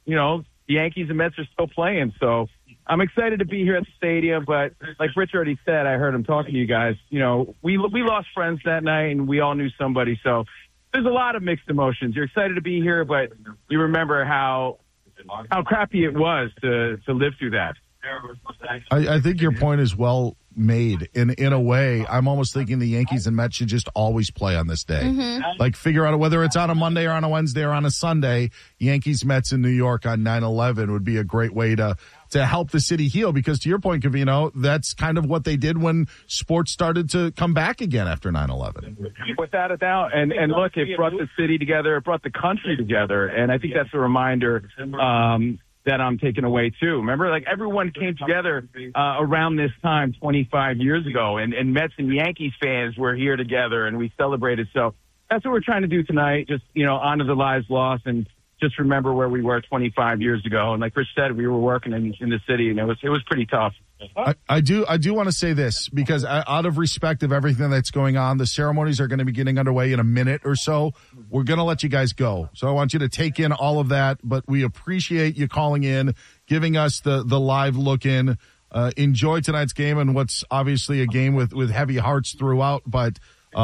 the Yankees and Mets are still playing. So I'm excited to be here at the stadium. But like Rich already said, I heard him talking to you guys. We lost friends that night, and we all knew somebody. So there's a lot of mixed emotions. You're excited to be here, but you remember how crappy it was to live through that. I think your point is well made. In a way, I'm almost thinking the Yankees and Mets should just always play on this day. Mm-hmm. Like, figure out whether it's on a Monday or on a Wednesday or on a Sunday, Yankees, Mets in New York on 9/11 would be a great way to help the city heal. Because to your point, Covino, that's kind of what they did when sports started to come back again after 9/11. Without a doubt. And look, it brought the city together. It brought the country together. And I think that's a reminder that I'm taking away too. Remember, like, everyone came together around this time 25 years ago, and Mets and Yankees fans were here together, and we celebrated. So that's what we're trying to do tonight, just, honor the lives lost and just remember where we were 25 years ago. And like Rich said, we were working in the city, and it was pretty tough. I do want to say this, because out of respect of everything that's going on, the ceremonies are going to be getting underway in a minute or so. We're going to let you guys go. So I want you to take in all of that, but we appreciate you calling in, giving us the live look in. Enjoy tonight's game, and what's obviously a game with heavy hearts throughout, but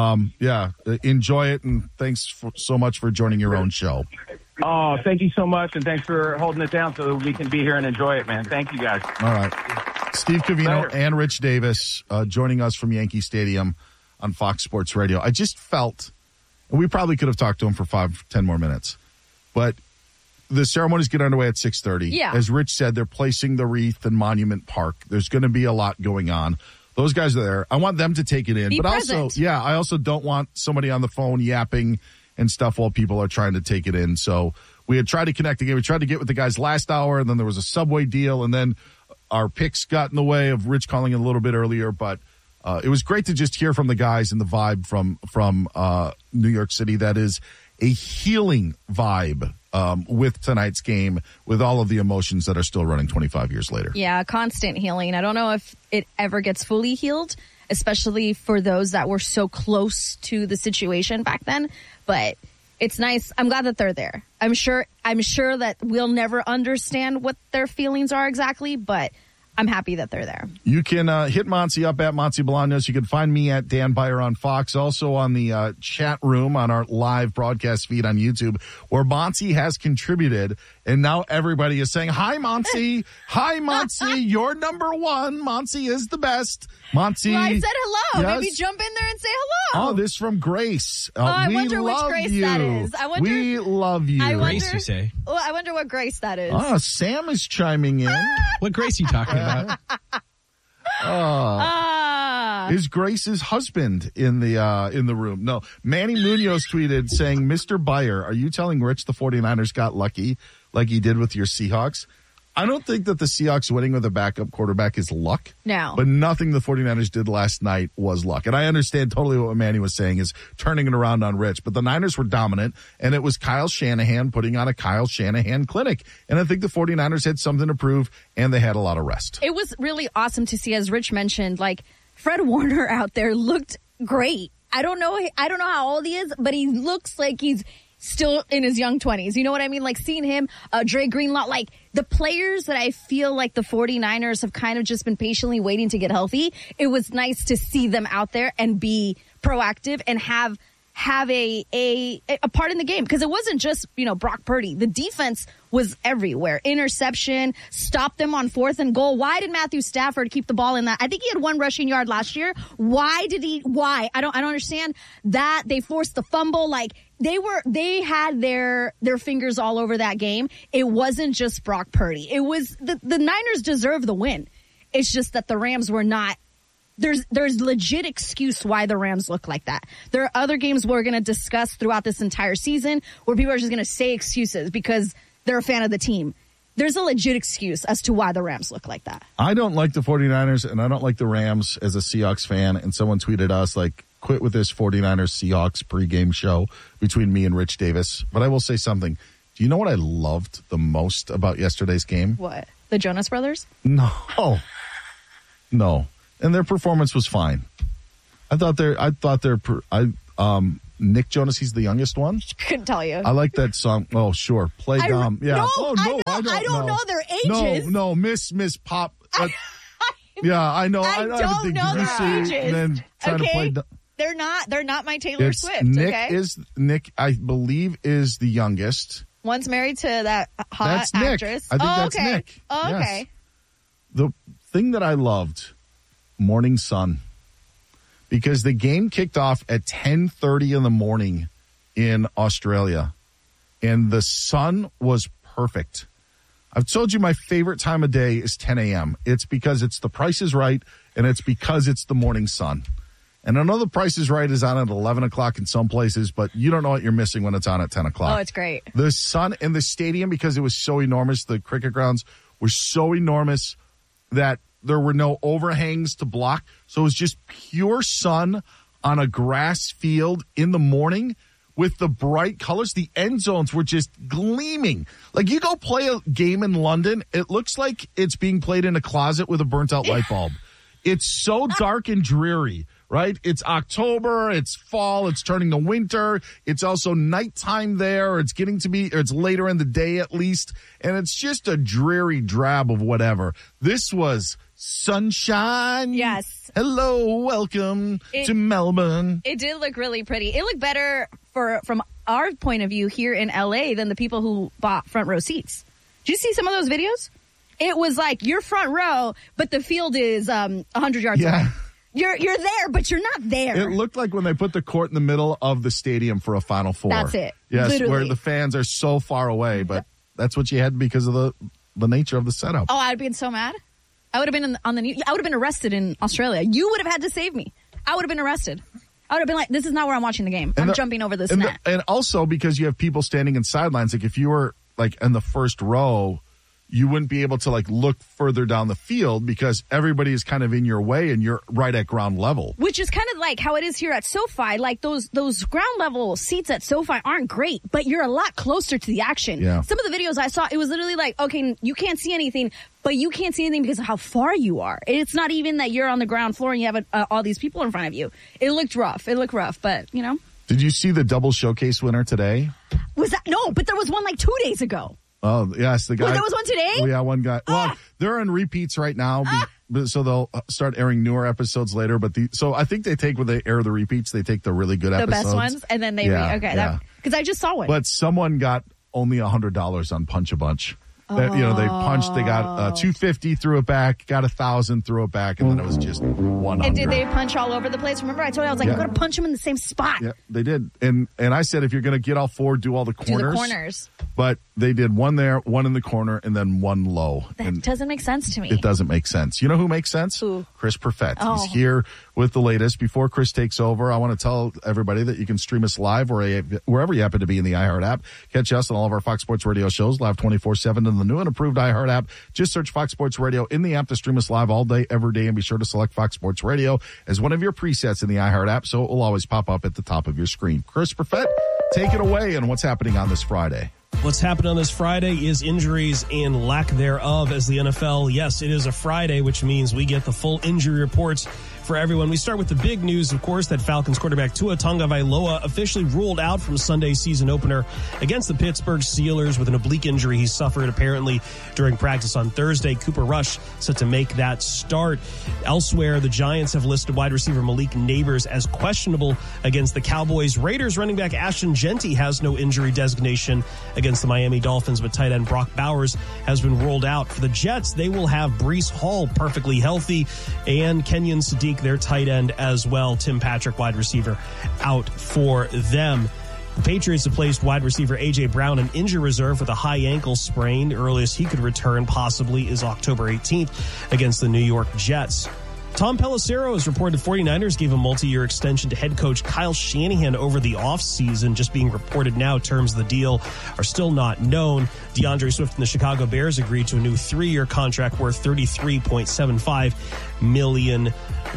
enjoy it, and thanks so much for joining your own show. Oh, thank you so much, and thanks for holding it down so that we can be here and enjoy it, man. Thank you, guys. All right. Steve Covino and Rich Davis joining us from Yankee Stadium on Fox Sports Radio. I just felt, and we probably could have talked to him for 5-10 more minutes, but the ceremonies get underway at 6:30. Yeah. As Rich said, they're placing the wreath in Monument Park. There's going to be a lot going on. Those guys are there. I want them to take it in. Be present. I also don't want somebody on the phone yapping and stuff while people are trying to take it in. So we had tried to connect again. We tried to get with the guys last hour, and then there was a subway deal, and then our picks got in the way of Rich calling in a little bit earlier. But it was great to just hear from the guys and the vibe from New York City. That is a healing vibe with tonight's game, with all of the emotions that are still running 25 years later. Yeah, constant healing. I don't know if it ever gets fully healed, especially for those that were so close to the situation back then. But it's nice. I'm glad that they're there. I'm sure that we'll never understand what their feelings are exactly, but I'm happy that they're there. You can hit Monty up at Monty Bolaños. You can find me at Dan Beyer on Fox. Also on the chat room on our live broadcast feed on YouTube, where Monty has contributed. And now everybody is saying, hi, Monty. Hi, Monty. You're number one. Monty is the best. Monty. Well, I said hello. Yes. Maybe jump in there and say hello. Oh, this from Grace. I wonder which Grace that is. We love you. Grace, you say? Well, I wonder what Grace that is. Oh, Sam is chiming in. What Grace are you talking about? Is Grace's husband in the room? No. Manny Munoz tweeted saying, Mr. Beyer, are you telling Rich the 49ers got lucky like he did with your Seahawks? I don't think that the Seahawks winning with a backup quarterback is luck. No. But nothing the 49ers did last night was luck. And I understand totally what Manny was saying is turning it around on Rich. But the Niners were dominant, and it was Kyle Shanahan putting on a Kyle Shanahan clinic. And I think the 49ers had something to prove, and they had a lot of rest. It was really awesome to see, as Rich mentioned, like, Fred Warner out there looked great. I don't know how old he is, but he looks like he's still in his young 20s. You know what I mean? Like, seeing him, Dre Greenlaw, like the players that I feel like the 49ers have kind of just been patiently waiting to get healthy. It was nice to see them out there and be proactive and have a part in the game, because it wasn't just, Brock Purdy. The defense was everywhere. Interception, stopped them on 4th and goal. Why did Matthew Stafford keep the ball in that? I think he had 1 rushing yard last year. Why? I don't understand that. They forced the fumble. Like, they had their fingers all over that game. It wasn't just Brock Purdy. It was the Niners deserve the win. It's just that the Rams were not. There's legit excuse why the Rams look like that. There are other games we're going to discuss throughout this entire season where people are just going to say excuses because they're a fan of the team. There's a legit excuse as to why the Rams look like that. I don't like the 49ers, and I don't like the Rams as a Seahawks fan. And someone tweeted us, like, quit with this 49ers Seahawks pregame show between me and Rich Davis. But I will say something. Do you know what I loved the most about yesterday's game? What? The Jonas Brothers? No. And their performance was fine. I thought Nick Jonas. He's the youngest one. Couldn't tell you. I like that song. Oh, sure. Play Dumb. Yeah. No, oh, no, I don't know their ages. No, Miss Pop. Yeah, I know. I don't know their ages. And then trying to play. They're not my Taylor Swift. Nick, I believe, is the youngest. One's married to that hot actress. I think that's Nick. Oh, okay. Yes. The thing that I loved, Morning Sun, because the game kicked off at 10:30 in the morning in Australia, and the sun was perfect. I've told you my favorite time of day is 10 a.m. It's because it's The Price is Right, and it's because it's the morning sun. And I know The Price is Right is on at 11 o'clock in some places, but you don't know what you're missing when it's on at 10 o'clock. Oh, it's great. The sun in the stadium, because it was so enormous, the cricket grounds were so enormous that there were no overhangs to block. So it was just pure sun on a grass field in the morning with the bright colors. The end zones were just gleaming. Like, you go play a game in London, it looks like it's being played in a closet with a burnt-out light bulb. It's so dark and dreary, right? It's October, it's fall, it's turning to winter. It's also nighttime there. It's getting to be, or it's later in the day at least. And it's just a dreary drab of whatever. This was sunshine. Yes. Hello, welcome to Melbourne. It did look really pretty. It looked better from our point of view here in LA than the people who bought front row seats. Did you see some of those videos? It was like you're front row, but the field is 100 yards away. You're there, but you're not there. It looked like when they put the court in the middle of the stadium for a Final Four. That's it. Yes, literally. Where the fans are so far away, but that's what you had because of the nature of the setup. Oh, I'd been so mad. I would have been on the news. I would have been arrested in Australia. You would have had to save me. I would have been arrested. I would have been like, this is not where I'm watching the game. I'm jumping over this net. And also because you have people standing in sidelines. Like, if you were like in the first row, you wouldn't be able to like look further down the field because everybody is kind of in your way and you're right at ground level. Which is kind of like how it is here at SoFi. Like those ground level seats at SoFi aren't great, but you're a lot closer to the action. Yeah. Some of the videos I saw, it was literally like, okay, you can't see anything, but you can't see anything because of how far you are. It's not even that you're on the ground floor and you have all these people in front of you. It looked rough, but you know. Did you see the double showcase winner today? Was that? No, but there was one like 2 days ago. Oh, yes, the guy. There was one today? Oh, yeah, one guy. Well, they're on repeats right now, so they'll start airing newer episodes later. But so I think they take, when they air the repeats, they take the really good episodes. The best ones, and then they because I just saw one. But someone got only $100 on Punch a Bunch. They punched, they got $250, threw it back, got $1,000, threw it back, and then it was just $100. And did they punch all over the place? Remember, I told you, I was like, you got to punch them in the same spot. Yeah, they did. And I said, if you're going to get all four, do all the corners. Do the corners. But they did one there, one in the corner, and then one low. That doesn't make sense to me. It doesn't make sense. You know who makes sense? Who? Chris Perfett. Oh. He's here with the latest. Before Chris takes over, I want to tell everybody that you can stream us live wherever you happen to be in the iHeart app. Catch us on all of our Fox Sports Radio shows live 24/7 in the new and improved iHeart app. Just search Fox Sports Radio in the app to stream us live all day, every day, and be sure to select Fox Sports Radio as one of your presets in the iHeart app, so it will always pop up at the top of your screen. Chris Perfett, take it away and what's happening on this Friday. What's happened on this Friday is injuries and lack thereof as the NFL. Yes, it is a Friday, which means we get the full injury reports for everyone. We start with the big news, of course, that Falcons quarterback Tua Tagovailoa officially ruled out from Sunday's season opener against the Pittsburgh Steelers with an oblique injury he suffered apparently during practice on Thursday. Cooper Rush set to make that start. Elsewhere, the Giants have listed wide receiver Malik Neighbors as questionable against the Cowboys. Raiders running back Ashton Genty has no injury designation against the Miami Dolphins, but tight end Brock Bowers has been ruled out. For the Jets, they will have Breece Hall perfectly healthy and Kenyon Sadiq, their tight end as well. Tim Patrick, wide receiver, out for them. The Patriots have placed wide receiver A.J. Brown in injury reserve with a high ankle sprain. The earliest he could return possibly is October 18th against the New York Jets. Tom Pelissero has reported 49ers gave a multi-year extension to head coach Kyle Shanahan over the offseason. Just being reported now, terms of the deal are still not known. DeAndre Swift and the Chicago Bears agreed to a new 3-year contract worth $33.75 million.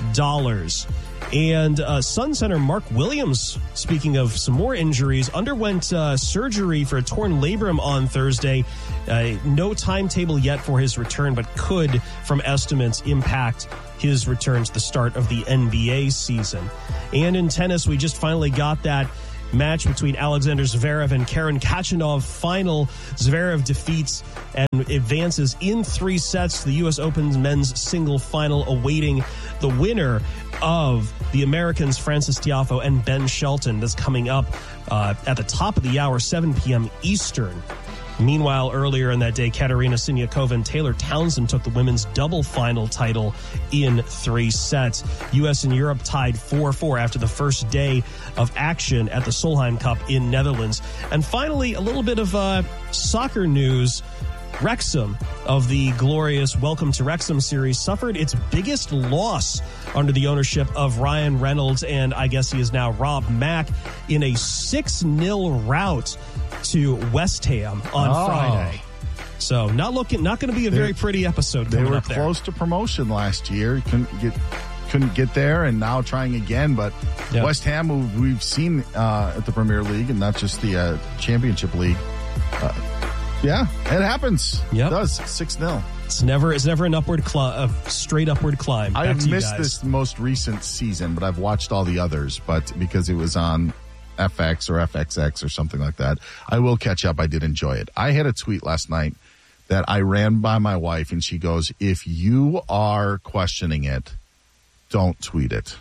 And Sun center Mark Williams, speaking of some more injuries, underwent surgery for a torn labrum on Thursday. No timetable yet for his return, but could, from estimates, impact his return to the start of the NBA season. And in tennis, we just finally got that match between Alexander Zverev and Karen Khachanov. Final, Zverev defeats and advances in 3 sets to the U.S. Open men's single final, awaiting the winner of the Americans Frances Tiafoe and Ben Shelton. That's coming up at the top of the hour, 7 p.m. Eastern. Meanwhile, earlier in that day, Katerina Siniakova and Taylor Townsend took the women's double final title in 3 sets. U.S. and Europe tied 4-4 after the first day of action at the Solheim Cup in Netherlands. And finally, a little bit of soccer news. Wrexham of the glorious Welcome to Wrexham series suffered its biggest loss under the ownership of Ryan Reynolds, and I guess he is now Rob Mack, in a 6-0 rout to West Ham on Friday. So not going to be a very pretty episode coming up there. They were close to promotion last year. Couldn't get there, and now trying again. But yep. West Ham, who we've seen at the Premier League and not just the Championship League. Yeah, it happens. Yep. It does. 6-0. It's never an straight upward climb. I have missed this most recent season, but I've watched all the others. But because it was on FX or FXX or something like that, I will catch up. I did enjoy it. I had a tweet last night that I ran by my wife, and she goes, "If you are questioning it, don't tweet it."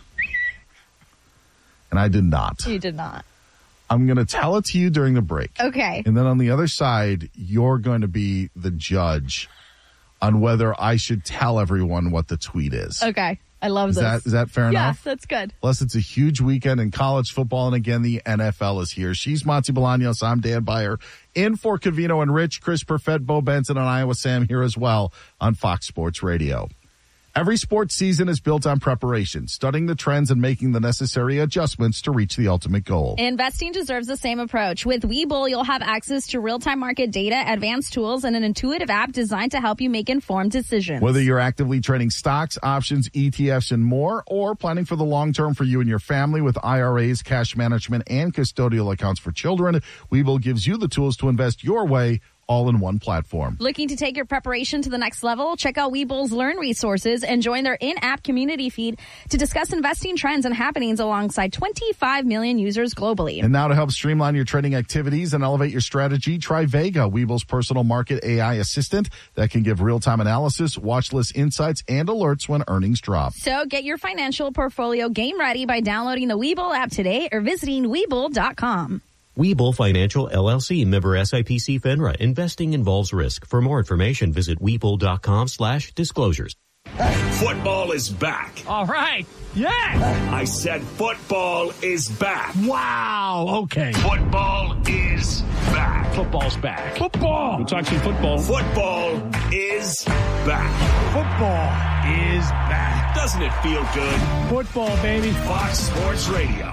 And I did not. You did not. I'm going to tell it to you during the break. Okay. And then on the other side, you're going to be the judge on whether I should tell everyone what the tweet is. Okay. I love this. Is that fair enough? Yes, that's good. Plus, it's a huge weekend in college football, and again, the NFL is here. She's Monty Bolaños. I'm Dan Beyer. In for Covino and Rich, Chris Perfett, Bo Benson, and Iowa Sam here as well on Fox Sports Radio. Every sports season is built on preparation, studying the trends and making the necessary adjustments to reach the ultimate goal. Investing deserves the same approach. With Webull, you'll have access to real-time market data, advanced tools, and an intuitive app designed to help you make informed decisions. Whether you're actively trading stocks, options, ETFs, and more, or planning for the long term for you and your family with IRAs, cash management, and custodial accounts for children, Webull gives you the tools to invest your way, all in one platform. Looking to take your preparation to the next level? Check out Webull's Learn resources and join their in-app community feed to discuss investing trends and happenings alongside 25 million users globally. And now to help streamline your trading activities and elevate your strategy, try Vega, Webull's personal market AI assistant that can give real-time analysis, watch list insights, and alerts when earnings drop. So get your financial portfolio game ready by downloading the Webull app today or visiting Webull.com. Webull Financial LLC, member SIPC FINRA. Investing involves risk. For more information, visit Webull.com/disclosures. Football is back. All right. Yeah. I said football is back. Wow. Okay. Football is back. Football's back. Football. We'll talk some football. Football is back. Football is back. Doesn't it feel good? Football, baby. Fox Sports Radio.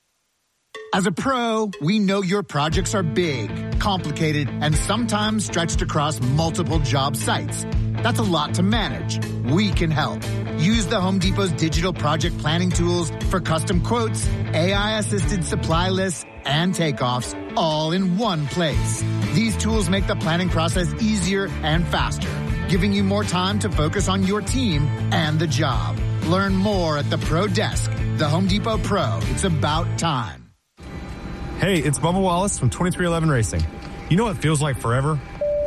As a pro, we know your projects are big, complicated, and sometimes stretched across multiple job sites. That's a lot to manage. We can help. Use the Home Depot's digital project planning tools for custom quotes, AI-assisted supply lists, and takeoffs all in one place. These tools make the planning process easier and faster, giving you more time to focus on your team and the job. Learn more at the Pro Desk. The Home Depot Pro. It's about time. Hey, it's Bubba Wallace from 2311 Racing. You know what feels like forever?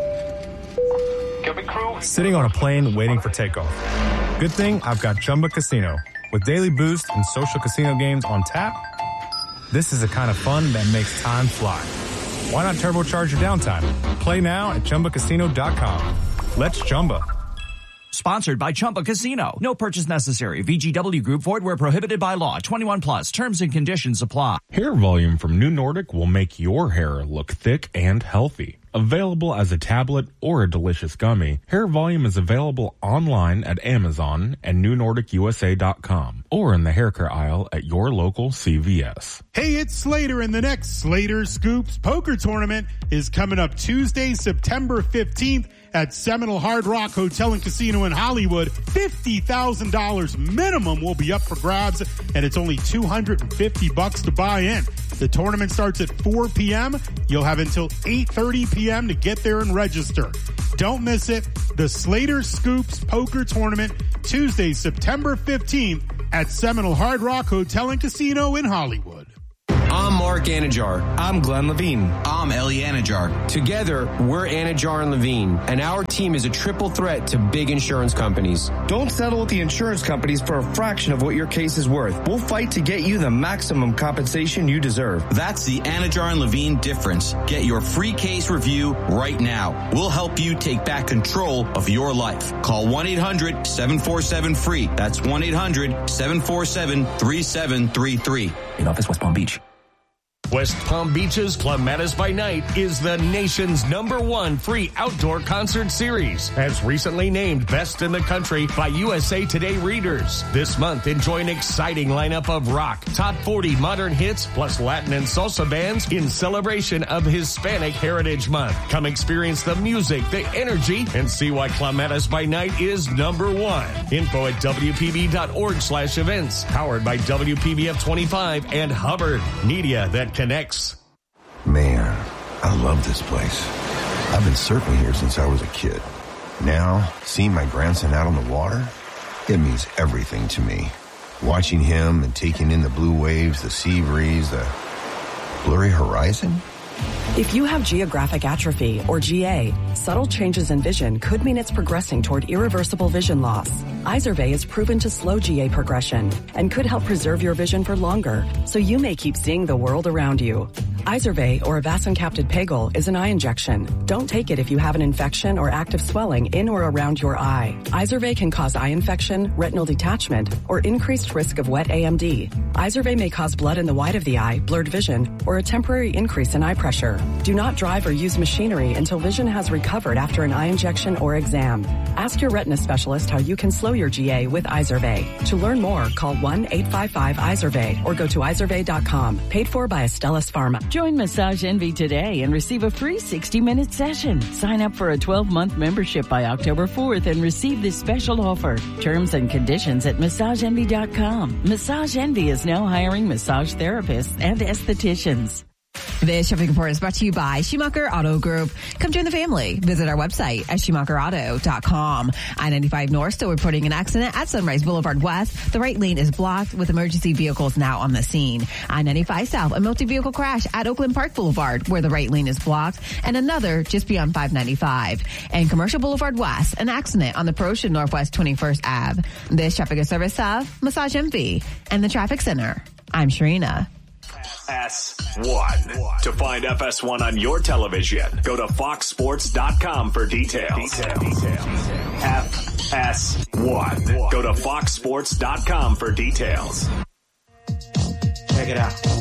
Sitting on a plane waiting for takeoff. Good thing I've got Chumba Casino. With daily boost and social casino games on tap, this is the kind of fun that makes time fly. Why not turbocharge your downtime? Play now at ChumbaCasino.com. Let's Chumba. Sponsored by Chumba Casino. No purchase necessary. VGW Group. Void where prohibited by law. 21 plus. Terms and conditions apply. Hair Volume from New Nordic will make your hair look thick and healthy. Available as a tablet or a delicious gummy, Hair Volume is available online at Amazon and NewNordicUSA.com or in the hair care aisle at your local CVS. Hey, it's Slater, and the next Slater Scoops Poker Tournament is coming up Tuesday, September 15th at Seminole Hard Rock Hotel and Casino in Hollywood. $50,000 minimum will be up for grabs, and it's only $250 to buy in. The tournament starts at 4 p.m. You'll have until 8:30 p.m. to get there and register. Don't miss it. The Slater Scoops Poker Tournament, Tuesday, September 15th at Seminole Hard Rock Hotel and Casino in Hollywood. I'm Mark Anajar. I'm Glenn Levine. I'm Ellie Anajar. Together, we're Anajar and Levine, and our team is a triple threat to big insurance companies. Don't settle with the insurance companies for a fraction of what your case is worth. We'll fight to get you the maximum compensation you deserve. That's the Anajar and Levine difference. Get your free case review right now. We'll help you take back control of your life. Call 1-800-747-FREE. That's 1-800-747-3733. In office, West Palm Beach. West Palm Beach's Clematis by Night is the nation's #1 free outdoor concert series, as recently named Best in the Country by USA Today readers. This month, enjoy an exciting lineup of rock, top 40 modern hits, plus Latin and salsa bands in celebration of Hispanic Heritage Month. Come experience the music, the energy, and see why Clematis by Night is #1. Info at WPB.org/events. Powered by WPBF 25 and Hubbard. Media that connects. Man, I love this place. I've been surfing here since I was a kid. Now, seeing my grandson out on the water, it means everything to me. Watching him and taking in the blue waves, the sea breeze, the blurry horizon. If you have geographic atrophy, or GA, subtle changes in vision could mean it's progressing toward irreversible vision loss. Izervay is proven to slow GA progression and could help preserve your vision for longer, so you may keep seeing the world around you. Izervay, or avacincaptad pegol, is an eye injection. Don't take it if you have an infection or active swelling in or around your eye. Izervay can cause eye infection, retinal detachment, or increased risk of wet AMD. Izervay may cause blood in the white of the eye, blurred vision, or a temporary increase in eye pressure. Do not drive or use machinery until vision has recovered after an eye injection or exam. Ask your retina specialist how you can slow your GA with Izervay. To learn more, call 1-855-IZERVAY or go to izervay.com. Paid for by Astellas Pharma. Join Massage Envy today and receive a free 60-minute session. Sign up for a 12-month membership by October 4th and receive this special offer. Terms and conditions at massageenvy.com. Massage Envy is now hiring massage therapists and estheticians. This shopping report is brought to you by Schumacher Auto Group. Come join the family. Visit our website at SchumacherAuto.com. I-95 North still reporting an accident at Sunrise Boulevard West. The right lane is blocked with emergency vehicles now on the scene. I-95 South, a multi-vehicle crash at Oakland Park Boulevard where the right lane is blocked, and another just beyond 595. And Commercial Boulevard West, an accident on the Promotion Northwest 21st Ave. This traffic is service of Massage Envy and the Traffic Center. I'm Sharina. FS1. To find FS1 on your television, go to foxsports.com for details. FS1. Go to foxsports.com for details. Check it out.